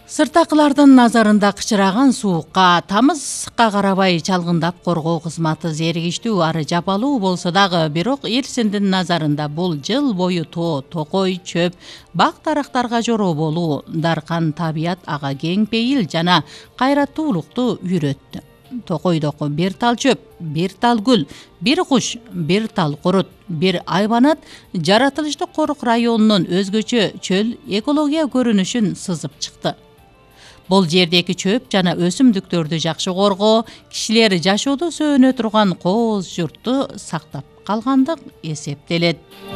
Сыртакылардын назарында кычыраган суукка, тамызга карабай чалгындап коргоо кызматы зеригиштүү ары жапалуу болсо дагы, бирок Эрсиндин назарында бул жыл бою тоо, токой, чөп, бак дарактарга жороо болуу, даркан табият ага кең пейил жана кайраттуулукту үйрөттү. Токойдоку бир тал чөп, бир тал гүл, бир куш, бир тал курут, бир айбанат жаратылыштык корук районунун өзгөчө чөл экология көрүнүшүн сызып чыкты. Бул жердеги чөп жана өсүмдүктөрдү жакшы коргоо, кишилер жашоодо сөөнө турган кооз журтту сактап калгандык эсептелет.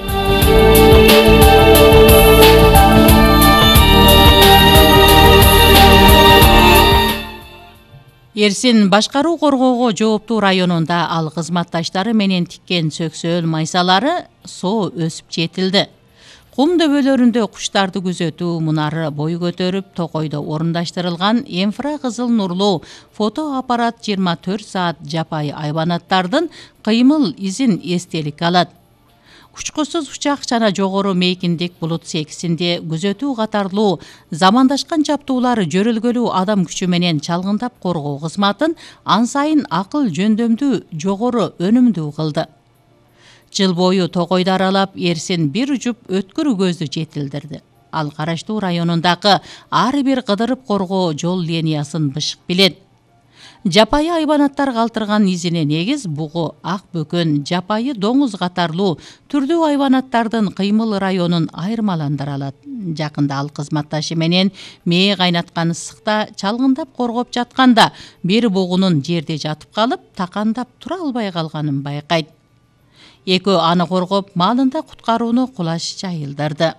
Эрсин башкаруу коргоого жооптуу районунда ал кызматташтары менен тиккен сөксөөл майсалары соо өсүп жетилди. Кум дөбөлөрүндө куштарды күзөтүү мунары бой көтөрүп, Токойдо орундаштырылган инфракызыл нурлуу фотоаппарат 24 саат жапайы айбанаттардын кыймыл изин эстелик алат. Учкусуз учак жана жогору мейкиндик булут секисинде күзөтүү катарлуу замандашкан чаптуулар жөрөлгөлүү адам күчү менен чалгындап коргоо кызматын ан сайын акыл жөндөмдүү жогору өнүмдүү кылды. Жыл бою Токойду аралап, Эрсин бир жуп өткүр көздү жетилдирди. Ал караштуу районундагы ар бир кыдырып коргоо жол линиясын бышык билет. Жапайы айбанаттар калтырган изине негиз бугу, ак бөкөн, жапайы доңуз катарлуу түрдүү айбанаттардын кыймыл районун айырмаландыра алат. Жакында ал кызматташы менен мээ кайнаткан ысыкта чалгындап коргоп жатканда бир бугунун жерде жатып калып, такандап тура албай калганын байкайт. Экөө аны коргоп, маалында куткарууну кулаш жайылдырды.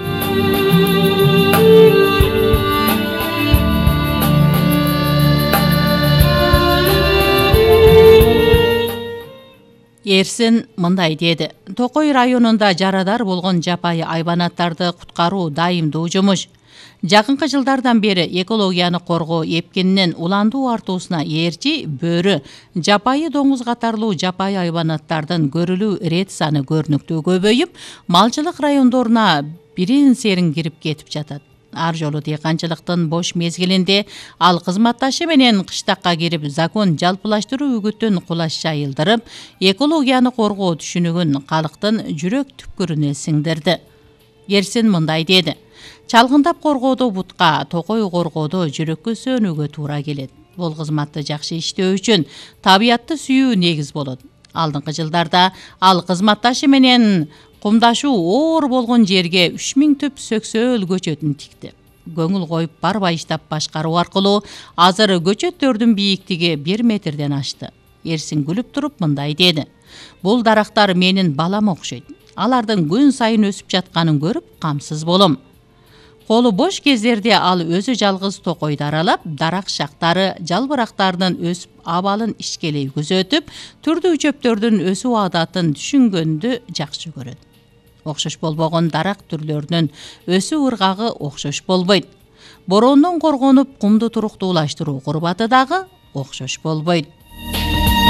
Эрсин мындай деди: Токой районунда жарадар болгон жапайы айбанаттарды куткаруу дайымдуу жумуш. Жакынкы жылдардан бери экологияны коргоо эпкининин уландуу артуусуна ээрчи, бөрү, жапайы доңуз катарлуу жапайы айбанаттардын көрүлүү рет саны көрүнүктүү көбөйүп, малчылык райондоруна бирин серин кирип кетип жатат. Ар жолу дыйканчылыктын бош мезгилинде ал кызматташы менен кыштакка кирип, закон жалпылаштыруу үгүтүн кулаш жайылдырып, экологияны коргоо түшүнүгүн калктын жүрөк түпкүрүнө сиңдирди. Эрсин мындай деди: чалгындап коргоодо бутка, токой коргоодо жүрөккө сөөнүүгө туура келет. Бул кызматты жакшы иштөө үчүн табиятты сүйүү негиз болот. Алдыңкы жылдарда ал кызматташы менен кумдашуу оор болгон жерге 3000 түп сөксөөл көчөтүн тикти. Көңүл коюп барбай иштап башкаруу аркылуу азыр көчөттөрдүн бийиктиги 1 метрден ашты. Эрсин күлүп туруп мындай деди: бул дарактар менин балам окшойт. Алардын күн сайын өсүп жатканын көрүп камсыз болом. Колу бош кездерде ал өзү жалгыз Токойду аралап, дарак шактары, жалбырактардын өсүп абалын ишкелей күзөтүп, түрдүү чөптөрдүн өсүү адатын түшүнгөндү жакшы көрөт. Окшош болбогон дарак түрлөрүнүн өсүү ыргагы окшош болбойт. Бороондон коргонуп, кумду туруктуулаштыруу курбаты дагы окшош болбойт.